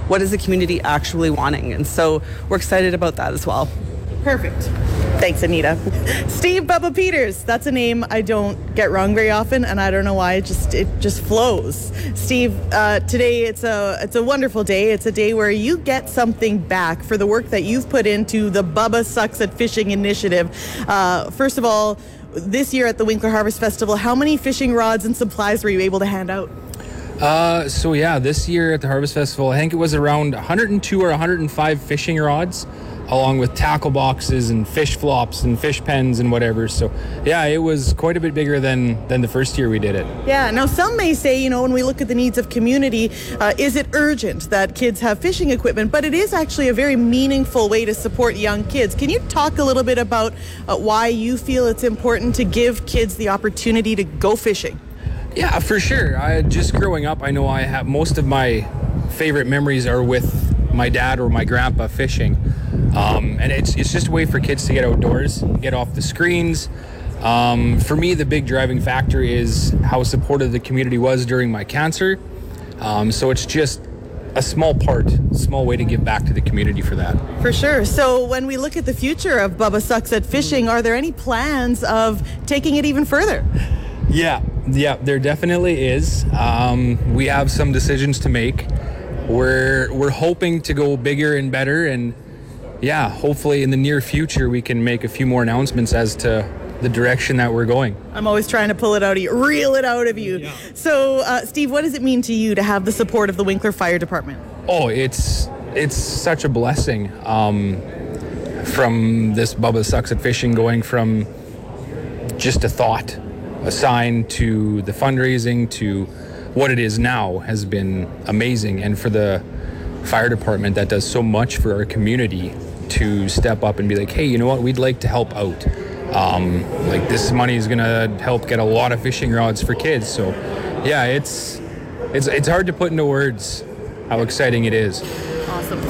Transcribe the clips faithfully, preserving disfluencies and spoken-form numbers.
what is the community actually wanting? And so we're excited about that as well. Perfect. Thanks, Anita. Steve Bubba Peters. That's a name I don't get wrong very often, and I don't know why. It just it just flows. Steve, uh, today it's a it's a wonderful day. It's a day where you get something back for the work that you've put into the Bubba Sucks at Fishing initiative. Uh, first of all, this year at the Winkler Harvest Festival, how many fishing rods and supplies were you able to hand out? Uh, so yeah, this year at the Harvest Festival, I think it was around one hundred two or one hundred five fishing rods, along with tackle boxes and fish flops and fish pens and whatever. So yeah, it was quite a bit bigger than, than the first year we did it. Yeah, now some may say, you know, when we look at the needs of community, uh, is it urgent that kids have fishing equipment? But it is actually a very meaningful way to support young kids. Can you talk a little bit about uh, why you feel it's important to give kids the opportunity to go fishing? Yeah, for sure. I, just growing up, I know I have most of my favorite memories are with my dad or my grandpa fishing. Um, and it's it's just a way for kids to get outdoors, get off the screens. Um, for me, the big driving factor is how supportive the community was during my cancer. Um, so it's just a small part, small way to give back to the community for that. For sure. So when we look at the future of Bubba Sucks at Fishing, are there any plans of taking it even further? Yeah, yeah, there definitely is. Um, we have some decisions to make. We're we're hoping to go bigger and better, and yeah, hopefully in the near future we can make a few more announcements as to the direction that we're going. I'm always trying to pull it out of you, reel it out of you. Yeah. So, uh, Steve, what does it mean to you to have the support of the Winkler Fire Department? Oh, it's it's such a blessing. Um, from this Bubba Sucks at Fishing going from just a thought, a sign, to the fundraising, to what it is now has been amazing. And for the fire department that does so much for our community to step up and be like, hey, you know what, we'd like to help out. Um, like this money is gonna help get a lot of fishing rods for kids. So yeah, it's it's it's hard to put into words how exciting it is. Awesome.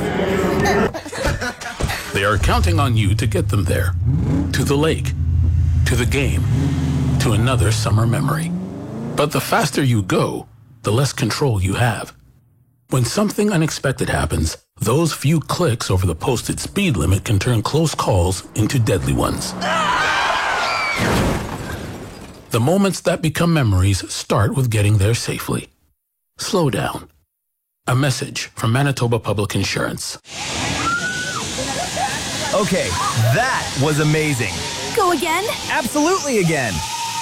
They are counting on you to get them there, to the lake, to the game, to another summer memory. But the faster you go, the less control you have. When something unexpected happens, those few clicks over the posted speed limit can turn close calls into deadly ones. The moments that become memories start with getting there safely. Slow down. A message from Manitoba Public Insurance. Okay, that was amazing. Go again? Absolutely again.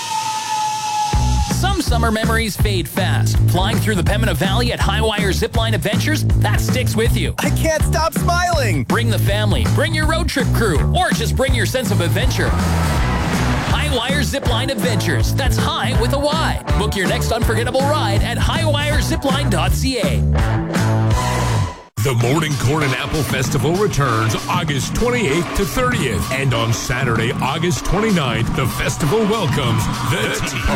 Some summer memories fade fast. Flying through the Pembina Valley at Highwire Zipline Adventures, that sticks with you. I can't stop smiling. Bring the family, bring your road trip crew, or just bring your sense of adventure. Highwire Zipline Adventures. That's high with a Y. Book your next unforgettable ride at highwire zipline dot c a. The Morning Corn and Apple Festival returns August twenty-eighth to thirtieth. And on Saturday, August twenty-ninth, the festival welcomes the Tea